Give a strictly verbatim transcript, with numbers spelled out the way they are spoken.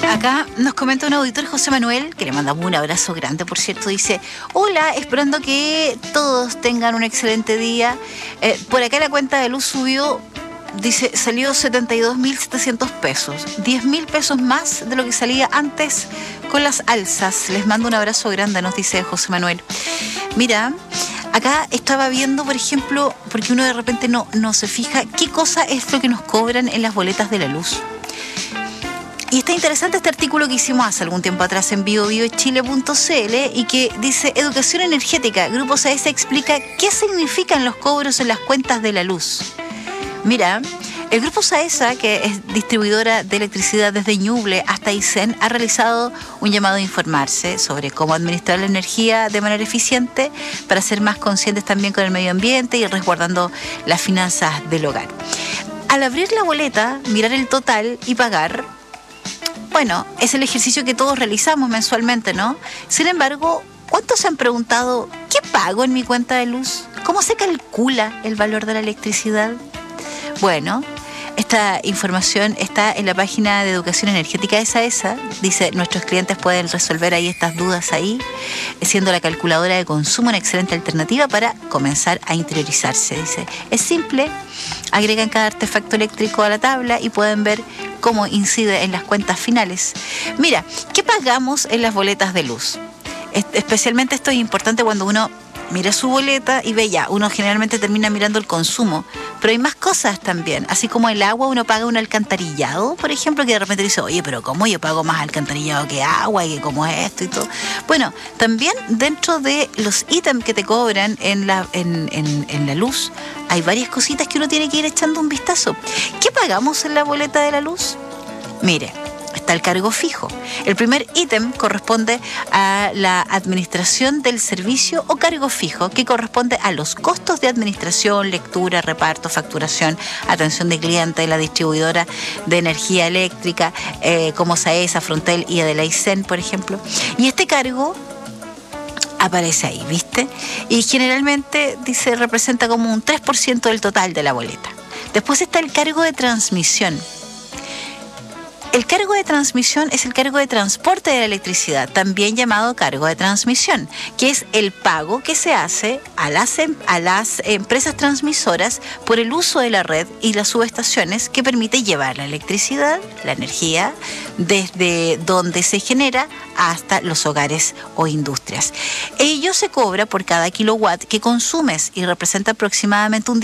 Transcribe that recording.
Acá nos comenta un auditor, José Manuel, que le mandamos un abrazo grande, por cierto. Dice: hola, esperando que todos tengan un excelente día. Eh, por acá la cuenta de luz subió, dice, salió setenta y dos mil setecientos pesos. diez mil pesos más de lo que salía antes con las alzas. Les mando un abrazo grande, nos dice José Manuel. Mira, acá estaba viendo, por ejemplo, porque uno de repente no, no se fija qué cosa es lo que nos cobran en las boletas de la luz. Y está interesante este artículo que hicimos hace algún tiempo atrás en bio bio chile punto c l y que dice: Educación Energética, Grupo SAESA explica qué significan los cobros en las cuentas de la luz. Mira, el Grupo SAESA, que es distribuidora de electricidad desde Ñuble hasta Aysén, ha realizado un llamado a informarse sobre cómo administrar la energía de manera eficiente para ser más conscientes también con el medio ambiente y resguardando las finanzas del hogar. Al abrir la boleta, mirar el total y pagar, bueno, es el ejercicio que todos realizamos mensualmente, ¿no? Sin embargo, ¿cuántos se han preguntado qué pago en mi cuenta de luz? ¿Cómo se calcula el valor de la electricidad? Bueno, esta información está en la página de Educación Energética de SAESA. Dice, nuestros clientes pueden resolver ahí estas dudas ahí, siendo la calculadora de consumo una excelente alternativa para comenzar a interiorizarse. Dice, es simple, agregan cada artefacto eléctrico a la tabla y pueden ver cómo incide en las cuentas finales. Mira, ¿qué pagamos en las boletas de luz? Especialmente esto es importante cuando uno mira su boleta y ve ya, uno generalmente termina mirando el consumo, pero hay más cosas también, así como el agua, uno paga un alcantarillado, por ejemplo, que de repente dice, oye, pero ¿cómo yo pago más alcantarillado que agua y que cómo es esto y todo? Bueno, también dentro de los ítems que te cobran en la, en, en, en la luz, hay varias cositas que uno tiene que ir echando un vistazo. ¿Qué pagamos en la boleta de la luz? Mire, está el cargo fijo. El primer ítem corresponde a la administración del servicio o cargo fijo, que corresponde a los costos de administración, lectura, reparto, facturación, atención de cliente de la distribuidora de energía eléctrica, eh, como SAESA, Frontel y Aysén, por ejemplo. Y este cargo aparece ahí, ¿viste? Y generalmente, dice, representa como un tres por ciento del total de la boleta. Después está el cargo de transmisión. El cargo de transmisión es el cargo de transporte de la electricidad, también llamado cargo de transmisión, que es el pago que se hace a las, em- a las empresas transmisoras por el uso de la red y las subestaciones que permite llevar la electricidad, la energía, desde donde se genera hasta los hogares o industrias. Ello se cobra por cada kilowatt que consumes y representa aproximadamente un